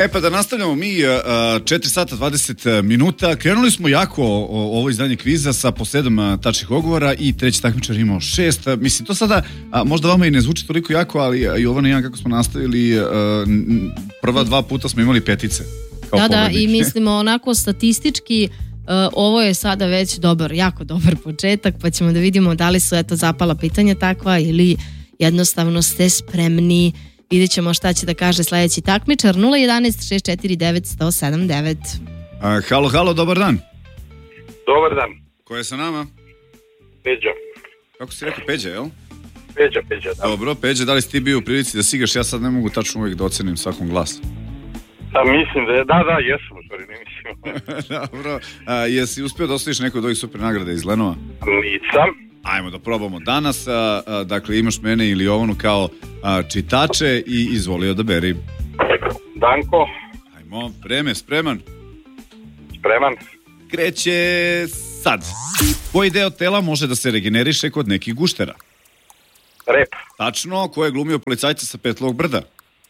Pa da nastavljamo mi 4 sata 20 minuta. Krenuli smo jako ovo izdanje kviza sa po 7 tačnih odgovora i treći takmičar imao 6. Mislim, to sada možda vama i ne zvuči toliko jako, ali Jovana i ja kako smo nastavili, prva 2 puta smo imali petice. Da, i mislimo onako statistički, ovo je sada već jako dobar početak, pa ćemo da vidimo da li su zapala pitanja takva ili jednostavno ste spremni. Vidjet ćemo šta će da kaže sledeći takmičar. 011 649 107 9. Halo, dobar dan. Dobar dan. Ko je sa nama? Peđa. Kako si rekao, Peđa, jel? Peđa, da. Dobro, Peđa, da li si ti bio u prilici da sigaš? Ja sad ne mogu tačno uvijek da ocenim svakom glas. Mislim da je, da, jesam u stvari, ne mislim. Dobro, jesi uspio da osvojiš neko od ovih super nagrada iz Lenova? Nisam. Ajmo da probamo danas, dakle imaš mene ili Jovanu kao čitače i izvoli odaberi. Danko. Ajmo, vreme, spreman? Spreman. Kreće sad. Koji deo tela može da se regeneriše kod nekih guštera? Rep. Tačno, ko je glumio policajca sa Petlog brda?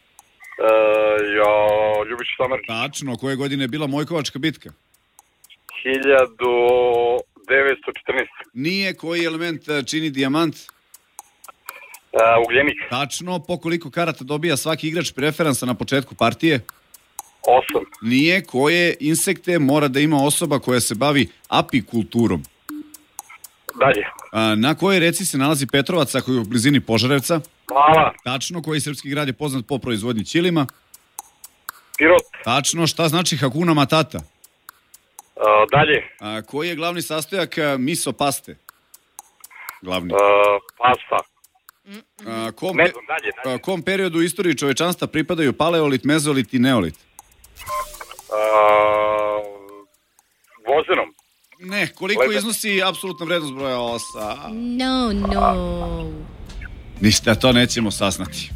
Ljubić Samardžić. Tačno, koje godine je bila Mojkovačka bitka? 1914. Nije, koji element čini dijamant? Ugljenik. Tačno, po koliko karata dobija svaki igrač preferansa na početku partije? 8. Nije, koje insekte mora da ima osoba koja se bavi apikulturom? Dalje. Na kojoj reci se nalazi Petrovac ako je u blizini Požarevca? Mala. Tačno, koji srpski grad je poznat po proizvodnji ćilima? Pirot. Tačno, šta znači Hakuna Matata? Dalje. Koji je glavni sastojak miso paste? Glavni. Pasta. Kom periodu u istoriji čovečanstva pripadaju paleolit, mezolit i neolit? Vozenom. Ne, koliko iznosi apsolutna vrednost broja 8? No. Ništa, to nećemo saznati.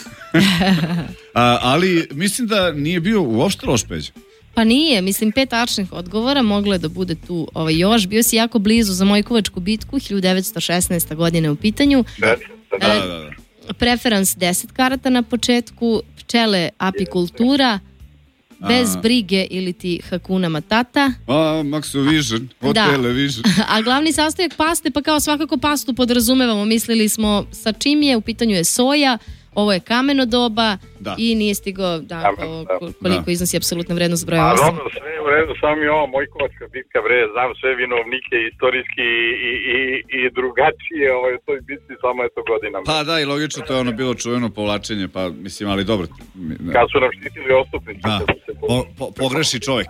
Ali mislim da nije bio uopšte loš, Peđa. Pa nije, mislim 5 tačnih odgovora, moglo je da bude tu još. Bio si jako blizu za Mojkovačku bitku, 1916. godine u pitanju. Da. Preferans 10 karata na početku, pčele apikultura, bez brige ili ti Hakuna Matata. Maxo Vision, Television. A glavni sastojak paste, pa kao svakako pastu podrazumevamo, mislili smo sa čim je, u pitanju je soja, ovo je kameno doba i nije stigao koliko iznosi apsolutna vrednost broja 8. Dobro, sve je u redu, samo mi ovo Mojkovačka bitka, znam sve vinovnike istorijski i drugačije u toj bitci, samo je to godinama. Pa da, i logično, to je bilo čuveno povlačenje, pa mislim, ali dobro. Kad su nam štitili ostupnici. Pogreši čovjek.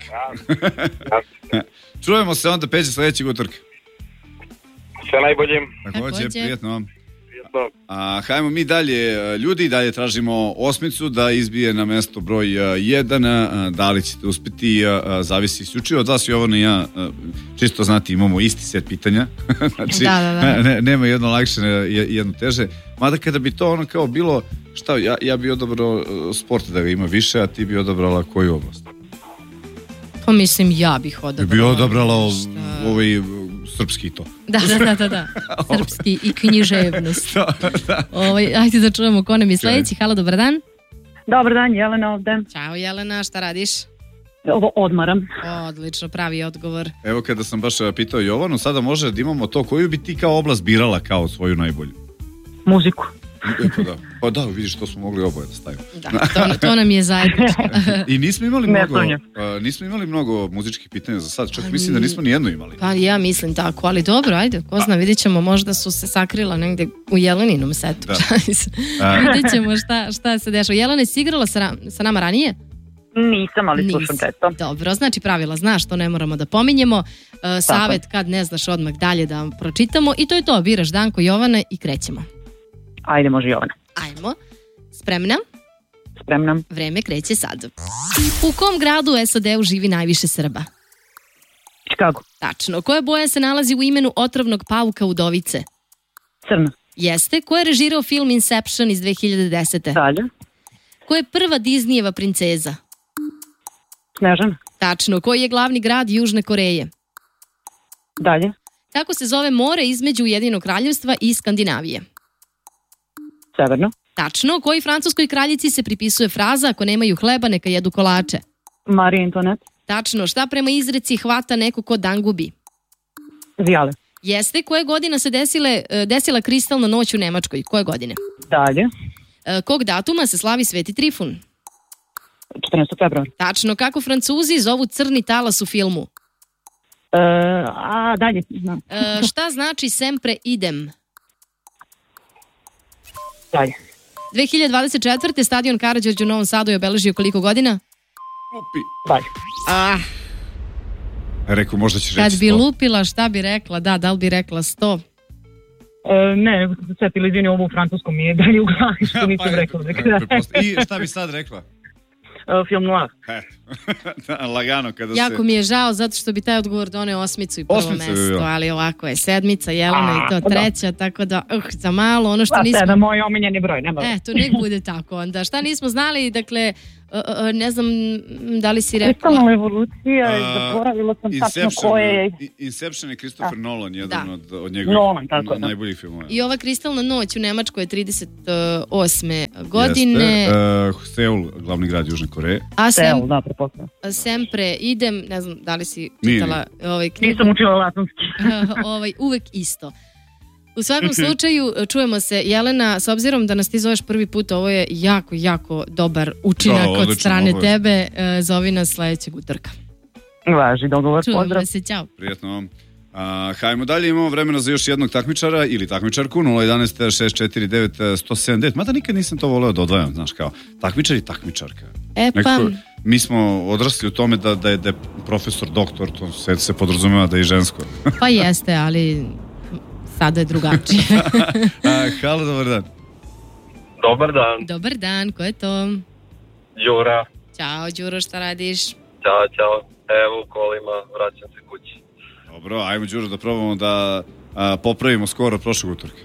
Čujemo se onda, Peđa, sledećeg utorka. Sve najbolje. Takođe, prijetno vam. Hajmo mi dalje, ljudi, dalje tražimo osmicu da izbije na mesto broj 1. Da li ćete uspeti, zavisi isključivo od vas. Jovana i ja, čisto znati, imamo isti set pitanja. Znači, nema jedno lakše, jedno teže. Mada kada bi to ono kao bilo, šta, ja bi odabrao sport da ga ima više, a ti bi odabrala koju oblast? Pa mislim, ja bih odabrala. Bi odabrala srpski to. Da. Srpski i književnost. Ajde da čujemo ko nam je sledeći. Halo, dobar dan. Dobar dan, Jelena ovde. Ćao, Jelena, šta radiš? Ovo odmaram. Odlično, pravi odgovor. Evo, kada sam baš pitao Jovanu, sada može da imamo to, koju bi ti kao oblast birala kao svoju najbolju? Muziku. Pa da, vidiš, to smo mogli oboje da stavimo. Da, to nam je zajedničko. I nismo imali mnogo muzičkih pitanja za sad, čak mislim da nismo ni jedno imali. Pa ja mislim tako, ali dobro, ajde, ko zna, vidit ćemo, možda su se sakrila negde u Jeleninom setu. Vidit ćemo šta se dešava. Jelena, si igrala sa nama ranije? Nisam, ali slušam često. Dobro, znači pravila znaš, to ne moramo da pominjemo. Savet kad ne znaš odmah dalje da pročitamo i to je to, biraš Danko, Jovana i krećemo. Ajde, može Jovana. Ajmo. Spremna? Spremna. Vreme kreće sad. U kom gradu u SAD-u živi najviše Srba? Chicago. Tačno. Koja boja se nalazi u imenu otrovnog pauka udovice? Crna. Jeste. Ko je režirao film Inception iz 2010. Dalje. Ko je prva Disneyjeva princeza? Snežana. Tačno. Koji je glavni grad Južne Koreje? Dalje. Kako se zove more između Ujedinjenog kraljevstva i Skandinavije? Severno. Tačno. Koji francuskoj kraljici se pripisuje fraza ako nemaju hleba, neka jedu kolače? Marija Antoinette. Tačno. Šta prema izreci hvata neko ko dan gubi? Zijale. Jeste. Koje godine se desila kristalna noć u Nemačkoj? Koje godine? Dalje. Kog datuma se slavi Sveti Trifun? 14. februar. Tačno. Kako Francuzi zovu crni talas u filmu? Dalje. Znam. Šta znači sempre idem? Dalje. 2024. stadion Karađorđe u Novom Sadu je obeležio koliko godina? Lupi. Dalje. Rekao, možda ćeš reći Kad bi 100. lupila, šta bi rekla? Da li bi rekla 100? Ne, nego sam se setila, izvini, ovo u francuskom mi je dalje u glavi, što nisam rekla. I šta bi sad rekla? Film noir. Lagano kada Jako mi je žao zato što bi taj odgovor doneo osmicu i prvo mesto, ali ovako je sedmica, Jelena i to treća, tako da za malo ono što nismo... Sedam, moj omiljeni broj, nema. To nek bude tako onda. Šta nismo znali, dakle, ne znam da li si rekla... Kristalna evolucija, zaboravila sam tačno koje... Inception je Christopher Nolan, jedan od njegovih najboljih filmova. I ova kristalna noć u Nemačkoj je 38. godine. Jeste, Seul, glavni grad Južne Koreje. Seul, da, prepostavljam. Sempre idem, ne znam da li si čitala knjigu. Nisam učila latinski. Uvek isto. U svakom slučaju, čujemo se, Jelena, s obzirom da nas ti zoveš prvi put, ovo je jako, jako dobar učinak od strane tebe. Zovi nas sledećeg utorka. Važi, dogovor, pozdrav. Čujemo se, ćao. Prijetno vam. Hajmo dalje, imamo vremena za još jednog takmičara ili takmičarku, 011 649 179. Mada nikad nisam to voleo da odvajam, znaš, kao takmičar i takmičarka. Nekako, mi smo odrasli u tome da je profesor, doktor, to se podrazumeva da je žensko. Pa jeste, ali sada je drugačije. Halo, dobar dan. Dobar dan. Dobar dan, ko je to? Đura. Ćao, Đuro, šta radiš? Ćao. Evo u kolima, vraćam se kući. Dobro, ajmo Đuro da probamo da popravimo skoro prošlog utorka.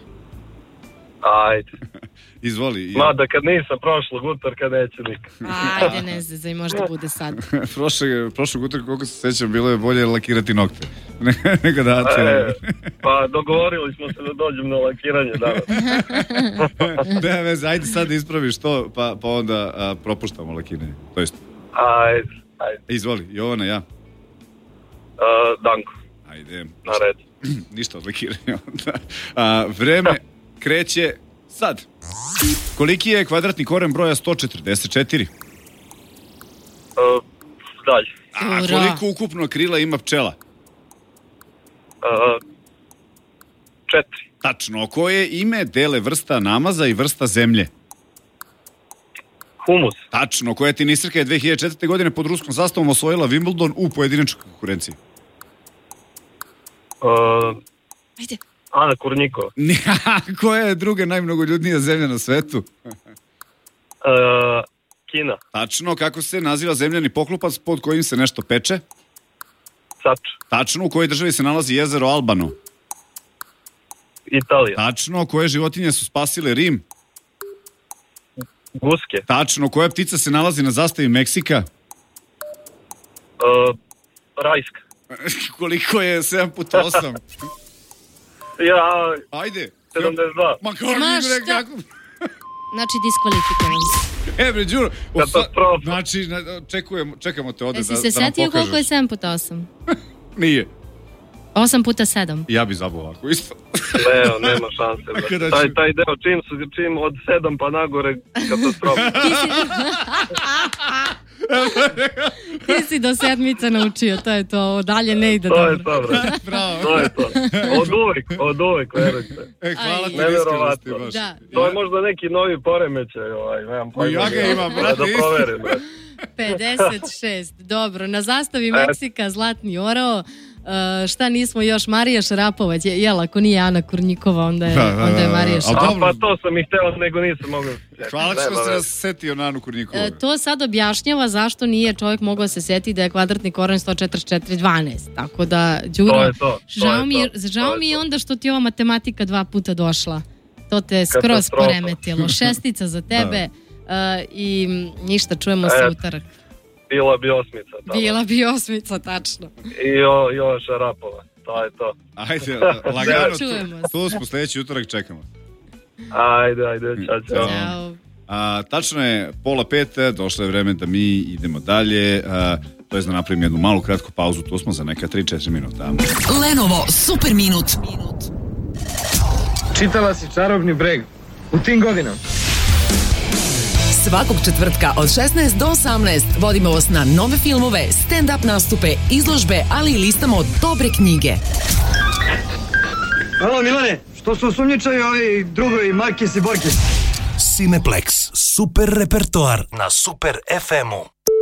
Ajde. Izvoli. Mada kad nisam prošlog utorka neće nikad. Ajde, ne zezaj, možda bude sad. Prošlog utorka, koliko se sećam, bilo je bolje lakirati nokte. Nego dati. Pa dogovorili smo se da dođem na lakiranje danas. Ne veze, ajde sad da ispraviš to, pa onda propuštamo lakiranje. To isto. Ajde. Izvoli, Jovana, ja. Danko. Ajde. Na red. Ništa od lakiranja. Vreme kreće sad. Koliki je kvadratni koren broja 144? Dalje. Koliko ukupno krila ima pčela? 4. Tačno. Koje ime dele vrsta namaza i vrsta zemlje? Humus. Tačno. Koja tenisirka je 2004. godine pod ruskom zastavom osvojila Wimbledon u pojedinačkoj konkurenciji? Ajde. Ana Kurnikova. Koja je druga najmnogoljudnija zemlja na svetu? Kina. Tačno. Kako se naziva zemljani poklopac pod kojim se nešto peče? Sač. Tačno. U kojoj državi se nalazi jezero Albano? Italija. Tačno. Koje životinje su spasile Rim? Guske. Tačno. Koja ptica se nalazi na zastavi Meksika? Rajska. Koliko je 7 puta 8? Ajde. 72. Ma kako? Znači, diskvalifikovan si. Bre, Đuro. Katastrofa. Znači, čekamo te ovde da nam pokažeš. Jesi se setio koliko je 7 puta 8? Nije. 8 puta 7. Ja bi zabao ovako, isto. Nema šanse. Taj deo, čim od 7 pa nagore, katastrofa. Ti si do sedmica naučio, to je to, dalje ne ide dobro. To je to, bre. Bravo. To je to. Od uvek, verujte. Hvala ti Nevjerovatno. To je možda neki novi poremećaj, nemam pojma. Ja ga imam, brate, da proverim, brate. 56, dobro, na zastavi Meksika zlatni orao. Šta nismo još, Marija Šarapovac, jel, ako nije Ana Kurnikova, onda je Marija Šarapovac. Pa to sam ih hteo, nego nisam mogao. Hvala što se nas setio na Anu Kurnikovu. To sad objašnjava zašto nije čovjek mogao se setiti da je kvadratni koren 144,12. Tako da, Đuro, žao mi je onda što ti ova matematika 2 puta došla. To te skroz poremetilo. 6 za tebe i ništa, čujemo se utorak. Bila bi osmica, tačno. I Jova Šarapova, to je to. Ajde, lagano, tu smo, sljedeći utorak čekamo. Ajde, čao. Ćao. Tačno je 4:30, došlo je vreme da mi idemo dalje, to je da napravim jednu malu kratku pauzu, tu smo za neka 3-4 minuta. Lenovo Super Minut. Čitala si Čarobni breg u tim godinama. Svakog četvrtka od 16 do 18 vodimo vas na nove filmove, stand-up nastupe, izložbe, ali i listamo dobre knjige. Alo Milane, što su osumnjičaju ovi drugovi Markis i Borkis? Cineplex, super repertoar na Super FM-u.